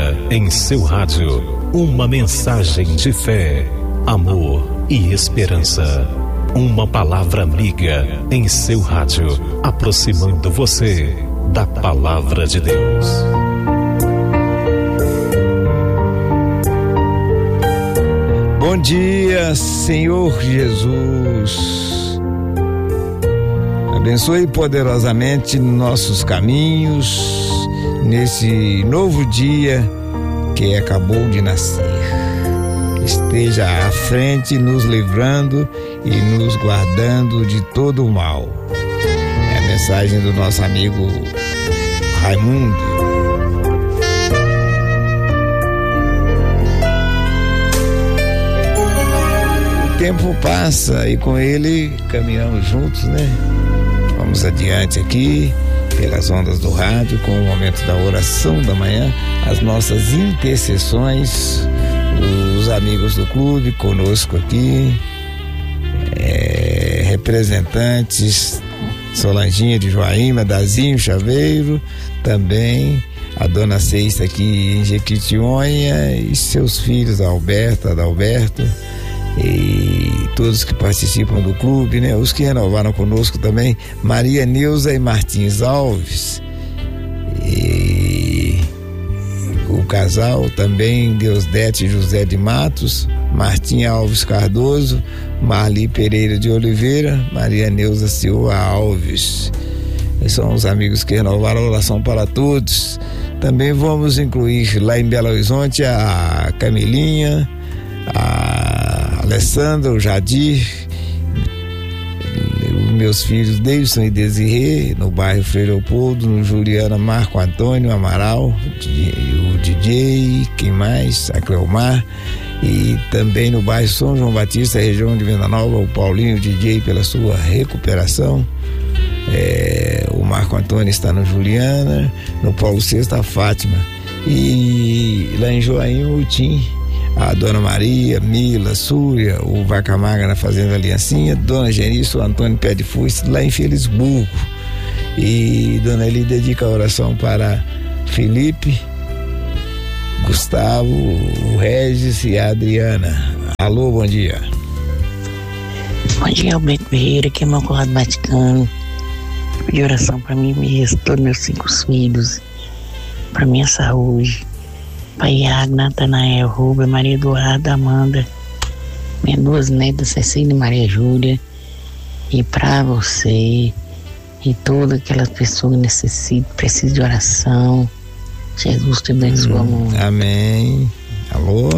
Amiga em seu rádio. Uma mensagem de fé, amor e esperança. Uma palavra amiga em seu rádio, aproximando você da palavra de Deus. Bom dia, Senhor Jesus. Abençoe poderosamente nossos caminhos nesse novo dia que acabou de nascer. Esteja à frente, nos livrando e nos guardando de todo o mal. É a mensagem do nosso amigo Raimundo. O tempo passa e com ele caminhamos juntos, né? Vamos adiante aqui pelas ondas do rádio com o momento da oração da manhã, as nossas intercessões, os amigos do clube conosco aqui, representantes Solanginha de Joaíma, Dazinho Chaveiro, também a dona Ceista aqui em Jequitinhonha e seus filhos Alberto, Adalberto e todos que participam do clube, né? Os que renovaram conosco também, Maria Neuza e Martins Alves e o casal também Deusdete e José de Matos, Martim Alves Cardoso, Marli Pereira de Oliveira, Maria Neuza Silva Alves. Esses são os amigos que renovaram a oração para todos. Também vamos incluir lá em Belo Horizonte a Camilinha, a Alessandra, o Jadir, meus filhos Davidson e Desirê, no bairro Frei Leopoldo, no Juliana Marco Antônio Amaral, o DJ, quem mais? A Cleomar, e também no bairro São João Batista, região de Venda Nova, o Paulinho DJ pela sua recuperação. O Marco Antônio está no Juliana, no Paulo VI a Fátima, e lá em Joaíma o Tim, a Dona Maria, Mila, Súria, o Vaca Magra na Fazenda Aliancinha, Dona Genício, o Antônio Pé de Fuiz, lá em Felisburgo. E Dona Eli dedica a oração para Felipe, Gustavo, o Regis e a Adriana. Alô, bom dia. Bom dia, Alberto Ferreira, que é meu colado Vaticano. Pedir oração para mim mesmo, todos meus 5 filhos, para minha saúde. Pai Iago, Natanael, Rubem, Maria Eduarda, Amanda, minhas 2 netas, Cecília e Maria Júlia, e para você e todas aquelas pessoas que necessitam, precisam de oração. Jesus te abençoe muito. Amém. Alô?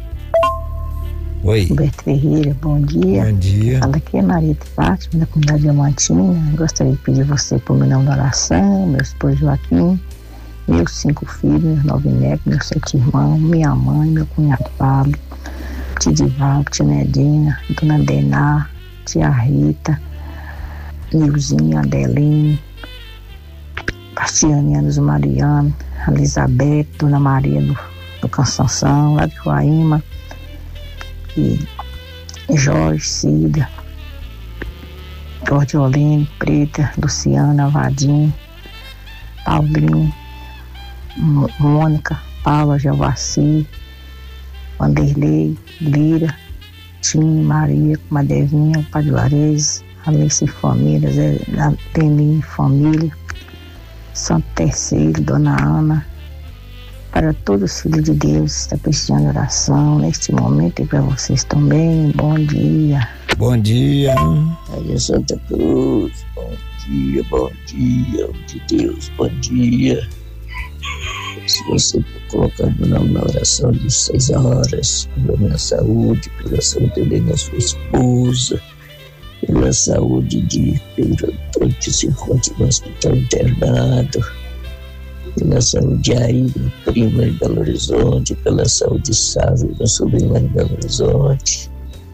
Oi. Roberto Ferreira, bom dia. Bom dia. Fala aqui é Maria de Fátima, da comunidade Diamantina. Gostaria de pedir você por meu nome de oração, meu esposo Joaquim, meus 5 filhos, meus 9 netos, meus 7 irmãos, minha mãe, meu cunhado Pablo, tia Divaldo, tia Nedina, dona Dená, tia Rita, Nilzinho, Adeline, Bastiane, Anos Mariano, Elizabeth, dona Maria do Cansanção, lá de Joaíma, e Jorge, Cida, Gordiolene, Preta, Luciana, Vadim, Paulinho, Mônica, Paula, Javaci, Vanderlei, Lira, Tim, Maria, Madevinha, Padre Juarez, Alice Família, Zé Tenim Família, Santo Terceiro, Dona Ana, para todos os filhos de Deus que estão precisando de oração neste momento e para vocês também. Bom dia. Bom dia. Maria Santa Cruz, bom dia, de Deus, bom dia. Se você colocar meu nome na oração de 6 horas, pela minha saúde, pela saúde também da sua esposa, pela saúde de Pedro Antônio, que se encontra no hospital internado, pela saúde aí do primo em Belo Horizonte, pela saúde Sávio, meu sobrinho lá em Belo Horizonte,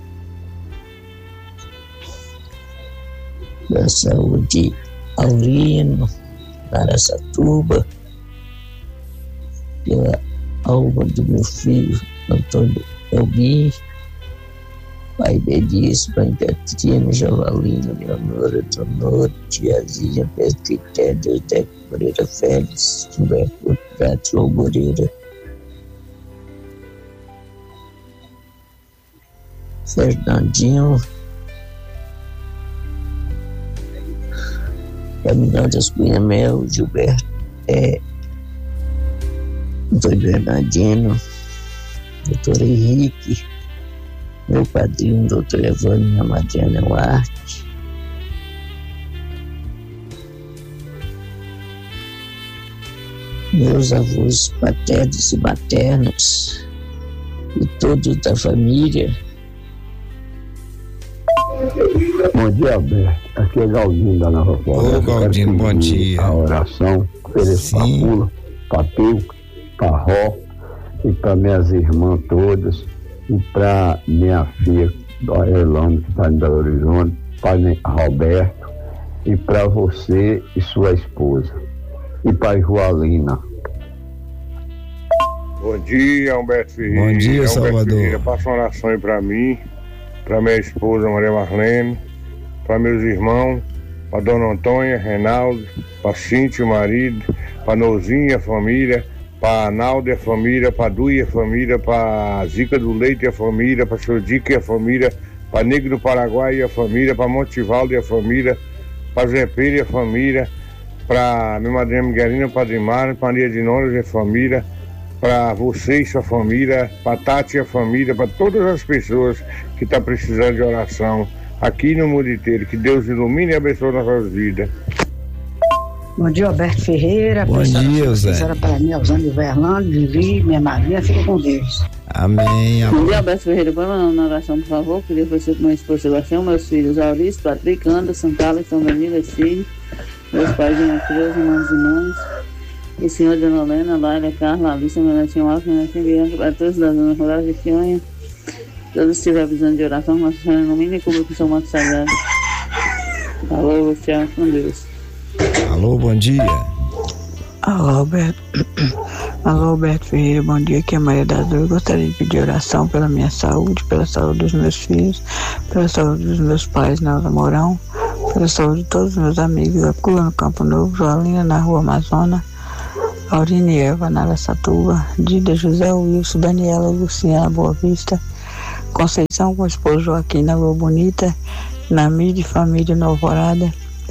pela saúde Aurino, Araçatuba, pela alma do meu filho Antônio Elmi, pai Bediz, mãe Beatriz, Javalina, minha nora Donor, tiazinha Petritédia, Deco Moreira Félix, Humberto Prato, João Moreira, Fernandinho, Caminhandas Cunha Mel, Gilberto, Antônio Bernardino, doutor Henrique, meu padrinho, doutor Evandro, minha madrinha Neuarte, meus avós paternos e maternos e todos da família. Bom dia, Alberto. Aqui é Galdino da Nova Floresta. Ô, Galdino, bom dia. A oração, ofereço pra Pula, pra Teuca, pra Ró e pra minhas irmãs todas e pra minha filha, da Erlando, que está em Belo Horizonte, pra Roberto e pra você e sua esposa e pra Joalina. Bom dia, Alberto Ferreira. Bom dia, Alberto Salvador. Ferreira, passa uma oração aí pra mim, pra minha esposa Maria Marlene, pra meus irmãos, pra Dona Antônia, Reinaldo, pra Cíntia, o marido, pra Nozinha, a família, pra Analdo e a família, pra Du e a família, pra Zica do Leite e a família, pra Chodica e a família, pra Negro do Paraguai e a família, pra Montivaldo e a família, pra Zé Pedro e a família, pra minha madrinha Miguelina, pra Dimara, pra Maria de Noras e a família, para você e sua família, para Tati e a família, para todas as pessoas que estão precisando de oração aqui no mundo inteiro. Que Deus ilumine e abençoe nossas vidas. Bom dia, Alberto Ferreira. Bom dia, Zé. Professora para mim, Alzane Verlando, Vivi, minha madrinha, fica com Deus. Amém. Bom dia, Alberto Ferreira. Vamos na oração, por favor. Queria você com meu esposo Sebastião, meus filhos Aurício, Patrick, Anderson, Carlos, São Danilo, Cílio, meus pais, Ana Cruz, irmãos e mães. E senhor Dona Helena, Laila, Carla, Alice, meu netinho Alves, meu netinho Bianca, para todos da Zona Rural de Fionha, todos que estiverem precisando de oração, Nossa Senhora no mínimo e cubra com seu manto sagrado. Alô, tchau, com Deus. Alô, bom dia. Alô, Alberto Ferreira, bom dia, aqui é Maria da Azul. Eu gostaria de pedir oração pela minha saúde, pela saúde dos meus filhos, pela saúde dos meus pais, Nelda Mourão, pela saúde de todos os meus amigos, Acula no Campo Novo, Joalina na Rua Amazônia, Aurine e Eva na Araçatuba, Dida, José Wilson, Daniela, Luciana, Boa Vista, Conceição com o esposo Joaquim na Lua Bonita, Namide, família no Alvorada,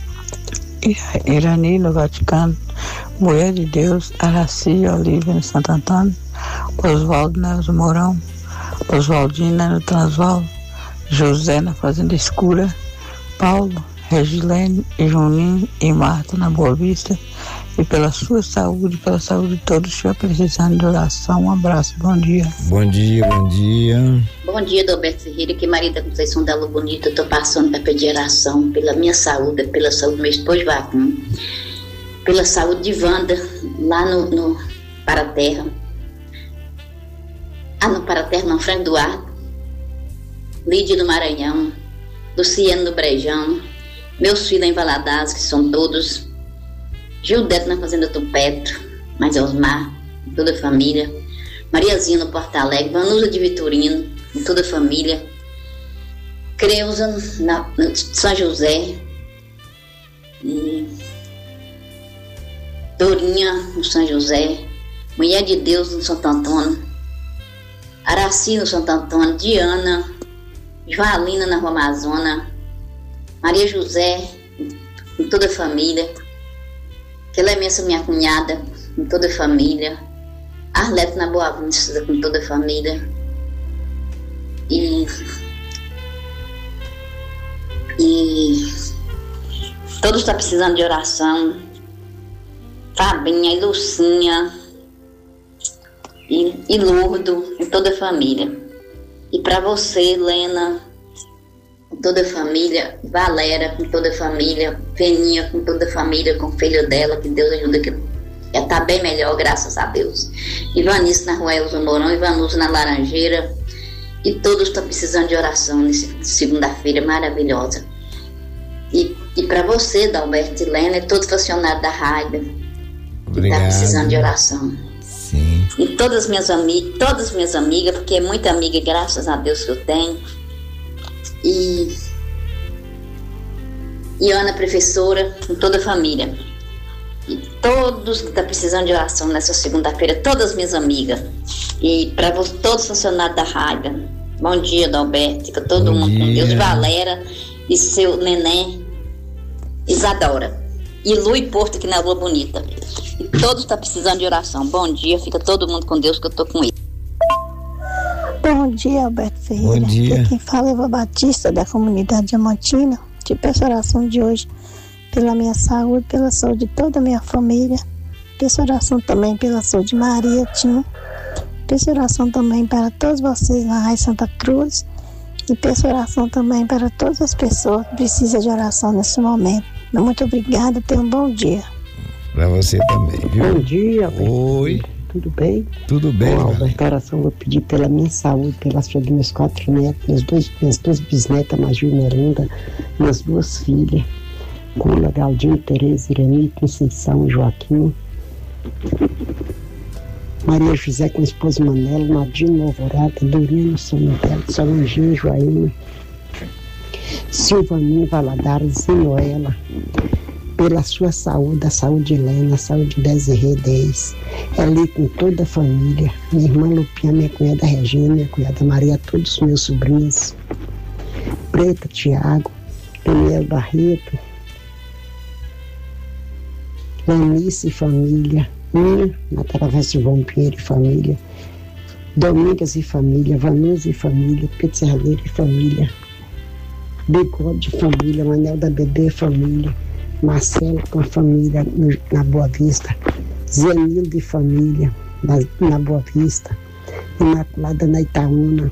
Irani no Vaticano, Mulher de Deus, Araci, Olívia no Santo Antônio, Oswaldo Nelson Mourão, Oswaldina no Transvaal, José na Fazenda Escura, Paulo, Regilene e Juninho e Marta na Boa Vista, e pela sua saúde, pela saúde de todos que estiver precisando de oração. Um abraço, bom dia. Bom dia, bom dia. Bom dia, Alberto Ferreira, que Maria da Conceição da Lua Bonita. Eu estou passando para pedir oração pela minha saúde, pela saúde do meu esposo Joaquim, pela saúde de Wanda, lá no Paraterra. No Paraterra não, Franco Duarte, Lídia do Maranhão, Luciano do Brejão, meus filhos em Valadares, que são todos, Gildeto na Fazenda do Petro, mais Osmar, toda a família, Mariazinha no Porto Alegre, Vanusa de Vitorino, toda a família, Creuza no São José, Dorinha no São José, Mulher de Deus no Santo Antônio, Araci no Santo Antônio, Diana, Joalina na Rua Amazônia, Maria José, com toda a família, Clemência, minha cunhada, com toda a família, Arlete na Boa Vista, com toda a família, e todos estão precisando de oração, Fabinha e Lucinha, e Lourdo, e toda a família. E para você, Helena, com toda a família, Valera, com toda a família, Peninha, com toda a família, com o filho dela, que Deus ajuda, que já está bem melhor, graças a Deus. Ivanice na Rua Elza Mourão, Ivanuso na Laranjeira, e todos estão precisando de oração nessa segunda-feira maravilhosa. E para você, Dalberto e Helena, e todos os funcionários da rádio, que estão precisando de oração. Sim. E todas as minhas amigas, porque é muita amiga, graças a Deus que eu tenho. E Ana, professora, com toda a família. E todos que estão precisando de oração nessa segunda-feira, todas as minhas amigas. E para todos os funcionários da rádio, Bom dia, Adalberto. Fica todo mundo com Deus. Valera e seu neném Isadora. E Lu e Porto aqui na Rua Bonita. E todos estão precisando de oração. Bom dia, fica todo mundo com Deus que eu tô com ele. Bom dia, Alberto Ferreira. Bom dia. Aqui quem fala é Eva Batista, da comunidade Diamantina. Te peço oração de hoje pela minha saúde, pela saúde de toda a minha família. Peço oração também pela saúde de Maria, Tim. Peço oração também para todos vocês na Raia Santa Cruz. E peço oração também para todas as pessoas que precisam de oração nesse momento. Muito obrigada, tenha um bom dia. Pra você também, viu? Bom dia, Alberto. Oi. Tudo bem? Tudo bem, Alberto, a oração eu vou pedir pela minha saúde, pela saúde dos meus 4 netos, minhas duas bisnetas, Maju e Melinda, minhas 2 filhas, Cula, Galdinho, Tereza, Irani, Conceição, Joaquim, Maria José com a esposa Manela, Nadine, Alvorada, Dorina, São Miguel, Solanginha, Joaína, Silvaninha, Valadares e Noela, pela sua saúde, a saúde de Helena, a saúde de Desirê 10, ali com toda a família, minha irmã Lupinha, minha cunhada Regina, minha cunhada Maria, todos os meus sobrinhos, Preta, Tiago, Daniel Barreto, Lanice e família, minha, na Travessa João Pinheiro e família, Domingas e família, Vanusa e família, Pedro Serraleiro e família, Bigode e família, Manel da Bebê e família, Marcelo com a família na Boa Vista, Zenildo e família na Boa Vista, Imaculada na Itaúna,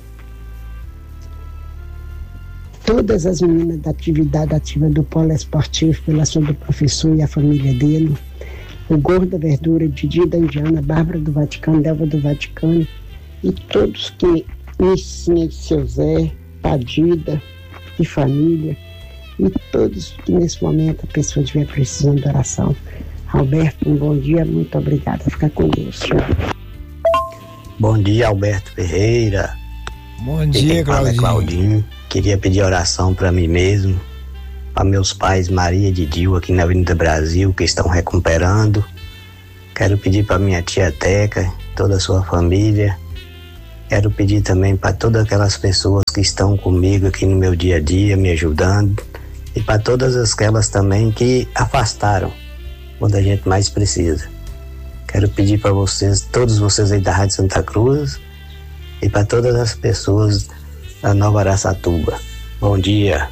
todas as meninas da atividade ativa do Polo Esportivo, pela ação do professor e a família dele, o Gordo da Verdura, Didi da Indiana, Bárbara do Vaticano, Delva do Vaticano, e todos que ensinem seu Zé, Padida e família, e todos que nesse momento a pessoa estiver precisando de oração. Alberto, um bom dia, muito obrigada, fica com Deus. Tchau. Bom dia, Alberto Ferreira. Bom dia, Claudinho. Queria pedir oração para mim mesmo, para meus pais Maria e Didil aqui na Avenida Brasil, que estão recuperando. Quero pedir para minha tia Teca, toda a sua família. Quero pedir também para todas aquelas pessoas que estão comigo aqui no meu dia a dia, me ajudando. E para todas aquelas também que afastaram quando a gente mais precisa. Quero pedir para vocês, todos vocês aí da Rádio Santa Cruz, e para todas as pessoas da Nova Araçatuba. Bom dia.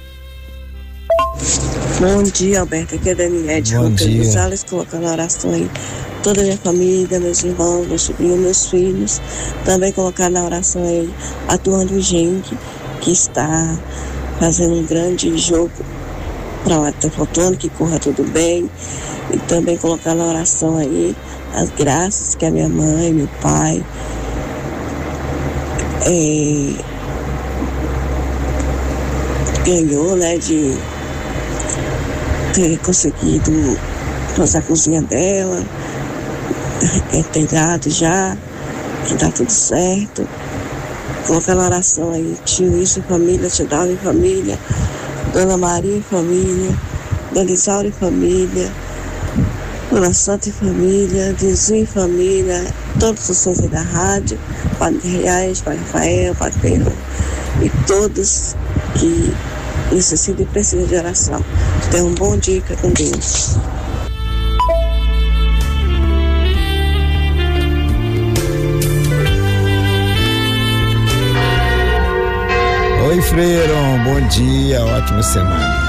Bom dia, Alberto. Aqui é a Daniela de Gonçalves, colocando a oração aí. Toda a minha família, meus irmãos, meus sobrinhos, meus filhos. Também colocar na oração aí a turma do Genk, que está fazendo um grande jogo para o Atlético, que corra tudo bem. E também colocar na oração aí as graças que a minha mãe, meu pai ganhou, né, de ter conseguido fazer a cozinha dela, ter dado já, que dá tudo certo. Colocar na oração aí, tio Isso e família, tio Dava e família, Dona Maria e família, Dona Isaura e família, Dona Santa e família, Dizinho e família, todos os sons da rádio, Padre Reais, Padre Rafael, Padre Pedro, e todos que necessitam e precisam de oração. Tenha um bom dia, fica com Deus. Oi, Freirão, bom dia, ótima semana.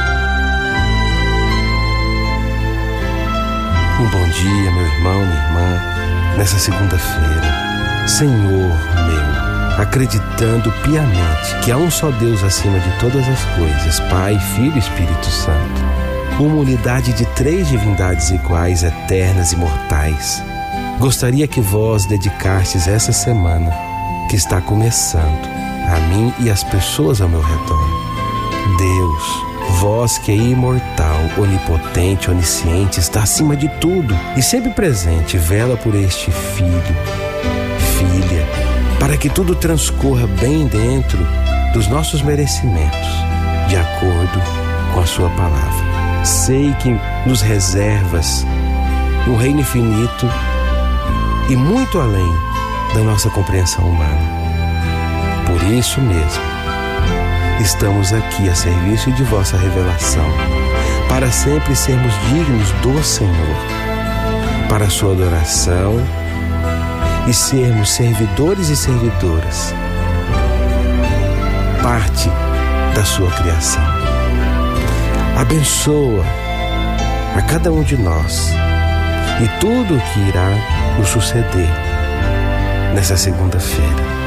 Um bom dia, meu irmão, minha irmã, nessa segunda-feira. Senhor meu, acreditando piamente que há um só Deus acima de todas as coisas, Pai, Filho e Espírito Santo, uma unidade de 3 divindades iguais, eternas e imortais, gostaria que vós dedicastes essa semana, que está começando, a mim e às pessoas ao meu redor. Deus, vós que é imortal, onipotente, onisciente, está acima de tudo e sempre presente, vela por este filho, filha, para que tudo transcorra bem dentro dos nossos merecimentos, de acordo com a sua palavra. Sei que nos reservas um reino infinito e muito além da nossa compreensão humana. isso mesmo, estamos aqui a serviço de vossa revelação, para sempre sermos dignos do Senhor, para a sua adoração e sermos servidores e servidoras, parte da sua criação. Abençoa a cada um de nós e tudo o que irá nos suceder nessa segunda-feira.